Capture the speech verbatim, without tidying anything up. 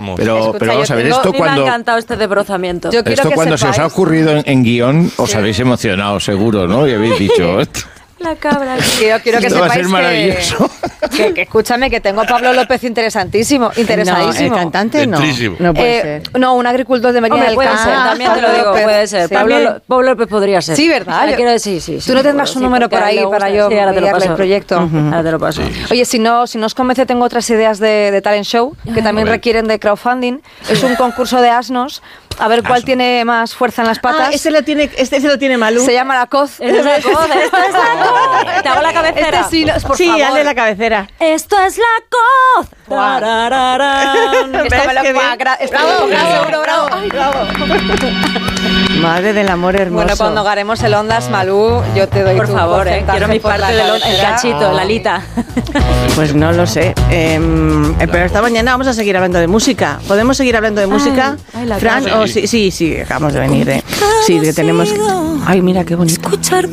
vamos. Pero, Escucha, pero vamos yo a ver, tengo- esto a mí cuando... me ha encantado este desbrozamiento. Yo quiero Esto que cuando se os ha sepáis- ocurrido en, en guión, os habéis emocionado, seguro, ¿no? Y habéis dicho... La cabra. Quiero, quiero que Esto va a sepáis ser maravilloso. que, que, que escúchame, que tengo a Pablo López interesantísimo, interesadísimo. No, el cantante no. Dentrísimo. No puede Eh, ser. no, un agricultor de Medina Hombre, del puede Campo. ser, también te lo digo, López. puede ser. Sí. Pablo, También. Lo- Pablo López podría ser. Sí, ¿verdad? O sea, Yo- quiero decir, sí, sí. Tú no tendrás seguro, un sí, número porque por a él ahí le para gusta. yo Sí, ahora te lo enviarle paso. el proyecto. Ahora te lo paso. Oye, si no, si no os convence, tengo otras ideas de, de talent show que también ver. requieren de crowdfunding. Es un concurso de asnos. A ver cuál Asno. tiene más fuerza en las patas. Ah, ese lo tiene, este, ese lo tiene Malú. Se llama la coz. Esta es la coz, esta es la coz. Te hago la cabecera. Este sí, no, por sí, favor. hazle la cabecera. Esto es la coz. Guau. Tarararán. Esto ¿Ves me lo qué bien? gra- esto Bravo, me lo bravo, seguro, bravo. Ay, bravo. Madre del amor hermoso. Bueno, cuando ganemos el Ondas, Malú, yo te doy Por tu favor, eh, porcentaje quiero mi por la parte del el cabecera. cachito, la alita. Pues no lo sé. Em, eh, pero esta mañana vamos a seguir hablando de música. ¿Podemos seguir hablando de música? ay, la Fran, cara. o sí, sí, sí, acabamos de venir. Eh. Sí, que tenemos. Ay, mira qué bonito.